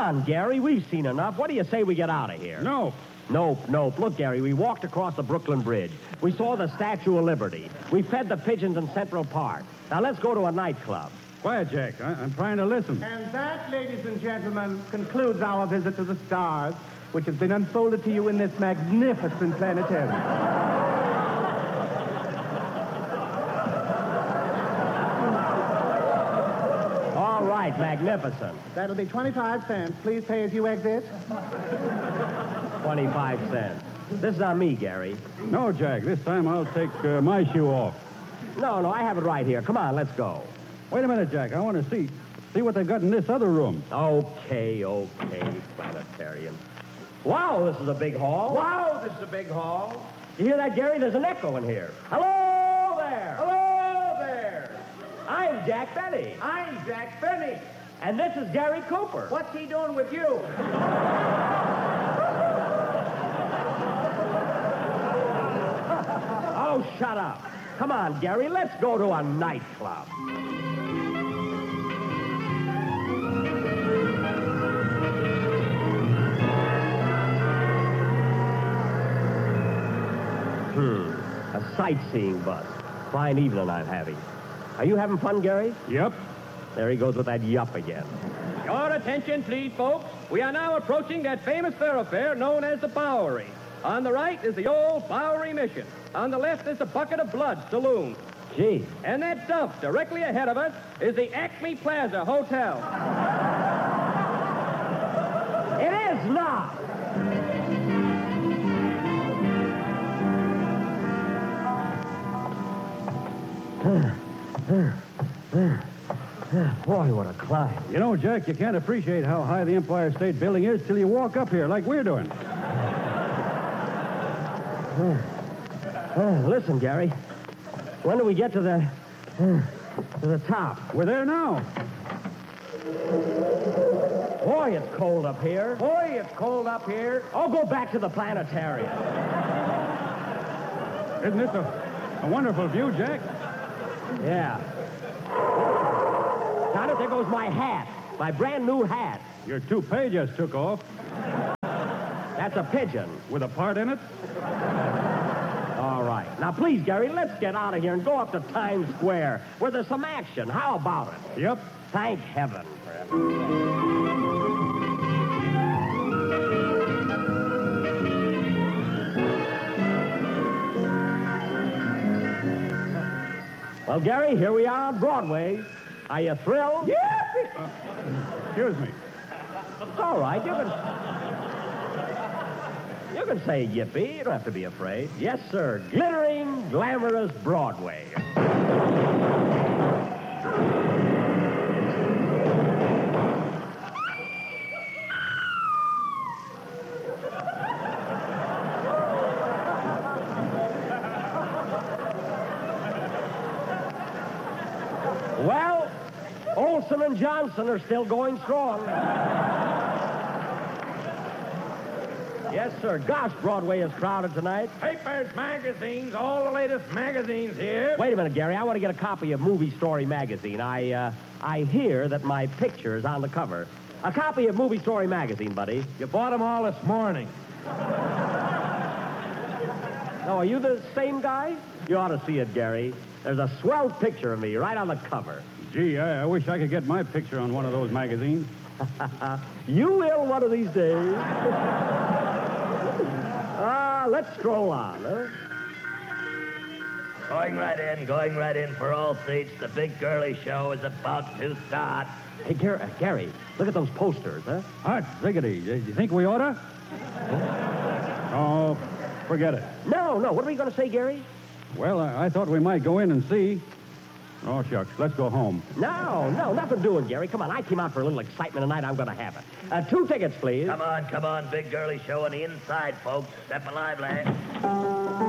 on, Gary. We've seen enough. What do you say we get out of here? No. Nope. Look, Gary, we walked across the Brooklyn Bridge. We saw the Statue of Liberty. We fed the pigeons in Central Park. Now, let's go to a nightclub. Quiet, Jack. I'm trying to listen. And that, ladies and gentlemen, concludes our visit to the stars, which has been unfolded to you in this magnificent planetarium. All right, magnificent. That'll be 25 cents. Please pay as you exit. 25 cents. This is on me, Gary. No, Jack. This time I'll take my shoe off. No, I have it right here. Come on, let's go. Wait a minute, Jack. I want to see what they've got in this other room. Okay, planetarium. Wow, this is a big hall. You hear that, Gary? There's an echo in here. Hello there. I'm Jack Benny. And this is Gary Cooper. What's he doing with you? Oh, shut up. Come on, Gary, let's go to a nightclub. A sightseeing bus. Fine evening I'm having. Are you having fun, Gary? Yep. There he goes with that yup again. Your attention, please, folks. We are now approaching that famous thoroughfare known as the Bowery. On the right is the old Bowery Mission. On the left is the Bucket of Blood Saloon. Gee. And that dump directly ahead of us is the Acme Plaza Hotel. It is not. Boy, what a climb. You know, Jack, you can't appreciate how high the Empire State Building is till you walk up here like we're doing. Listen, Gary. When do we get to the top? We're there now. Boy, it's cold up here. Oh, go back to the planetarium. Isn't this a wonderful view, Jack? Yeah. Down it, there goes my hat. My brand new hat. Your toupee just took off. That's a pigeon. With a part in it? All right. Now, please, Gary, let's get out of here and go up to Times Square where there's some action. How about it? Yep. Thank heaven. Well, Gary, here we are on Broadway. Are you thrilled? Yeah. Excuse me. It's all right. You can say yippee. You don't have to be afraid. Yes, sir. Glittering, glamorous Broadway. Well, Olson and Johnson are still going strong. Yes, sir. Gosh, Broadway is crowded tonight. Papers, magazines, all the latest magazines here. Wait a minute, Gary. I want to get a copy of Movie Story magazine. I hear that my picture is on the cover. A copy of Movie Story magazine, buddy. You bought them all this morning. Oh, are you the same guy? You ought to see it, Gary. There's a swell picture of me right on the cover. Gee, I wish I could get my picture on one of those magazines. You will one of these days. Let's stroll on, huh? Going right in for all seats. The big girly show is about to start. Hey, Gary, look at those posters, huh? Art, ziggity. Do you think we oughta? Oh, forget it. No. What are we going to say, Gary? Well, I thought we might go in and see. Oh, shucks. Let's go home. No, nothing doing, Gary. Come on, I came out for a little excitement tonight. I'm going to have it. 2 tickets, please. Come on. Big girly show on the inside, folks. Step lively.